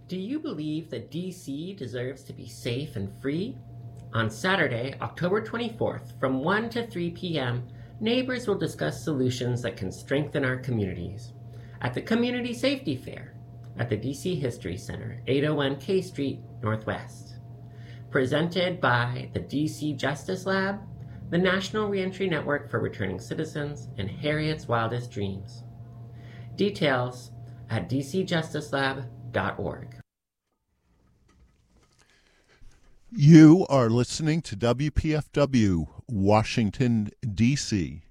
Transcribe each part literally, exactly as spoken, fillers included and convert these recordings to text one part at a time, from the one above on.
Do you believe that D C deserves to be safe and free? On Saturday, October twenty-fourth, from one to three p.m., neighbors will discuss solutions that can strengthen our communities at the Community Safety Fair at the D C History Center, eight oh one K Street Northwest. Presented by the D C Justice Lab, the National Reentry Network for Returning Citizens, and Harriet's Wildest Dreams. Details at d c justice lab dot org. You are listening to W P F W, Washington, D C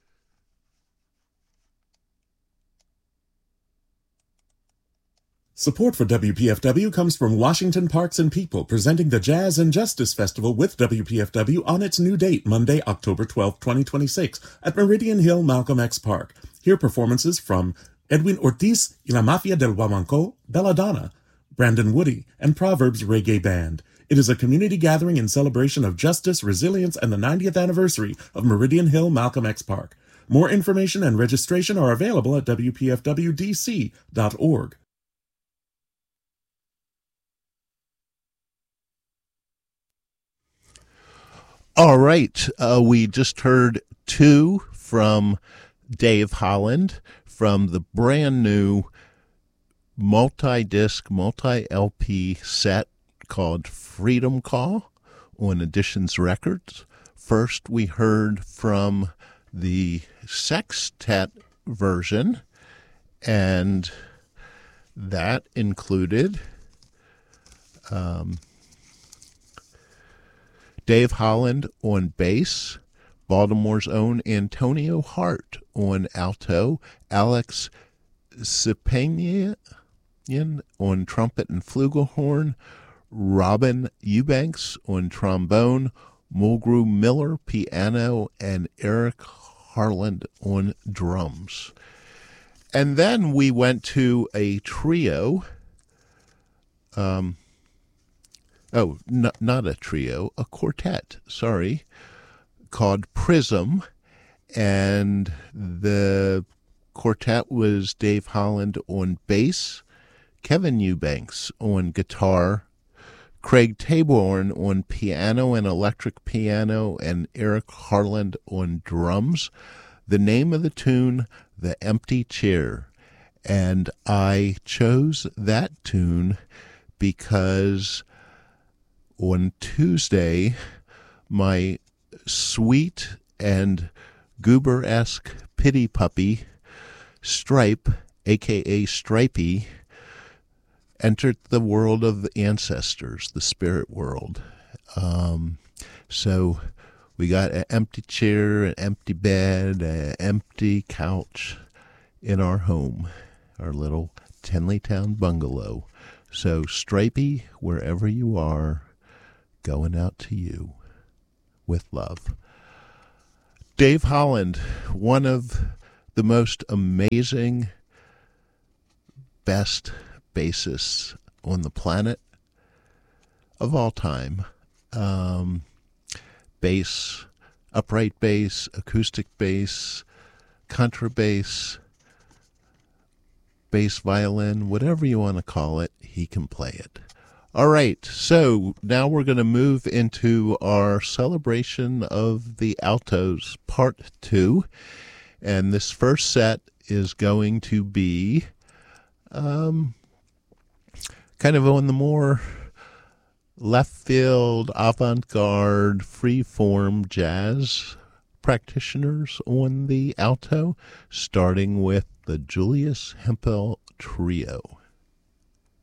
Support for W P F W comes from Washington Parks and People, presenting the Jazz and Justice Festival with W P F W on its new date, Monday, October twelfth, twenty twenty-six, at Meridian Hill Malcolm X Park. Hear performances from Edwin Ortiz y la Mafia del Guamanco, Belladonna, Brandon Woody, and Proverbs Reggae Band. It is a community gathering in celebration of justice, resilience, and the ninetieth anniversary of Meridian Hill Malcolm X Park. More information and registration are available at w p f w d c dot org. All right, uh, we just heard two from Dave Holland from the brand new multi-disc, multi-L P set called Freedom Call on Editions Records. First, we heard from the sextet version, and that included um, Dave Holland on bass, Baltimore's own Antonio Hart on alto, Alex Sepanian on trumpet and flugelhorn, Robin Eubanks on trombone, Mulgrew Miller piano, and Eric Harland on drums. And then we went to a trio. Um, oh, n- not a trio, a quartet, sorry, called Prism. And the quartet was Dave Holland on bass, Kevin Eubanks on guitar, Craig Taborn on piano and electric piano, and Eric Harland on drums. The name of the tune, The Empty Chair. And I chose that tune because on Tuesday, my sweet and goober-esque pity puppy, Stripe, a k a. Stripey, entered the world of the ancestors, the spirit world. Um, so we got an empty chair, an empty bed, an empty couch in our home, our little Tenleytown bungalow. So Stripey, wherever you are, going out to you with love. Dave Holland, one of the most amazing, best bassists on the planet of all time. Um, bass, upright bass, acoustic bass, contrabass, bass violin, whatever you want to call it, he can play it. All right, so now we're going to move into our celebration of the altos, part two. And this first set is going to be um, kind of on the more left field, avant-garde, free-form jazz practitioners on the alto, starting with the Julius Hempel Trio.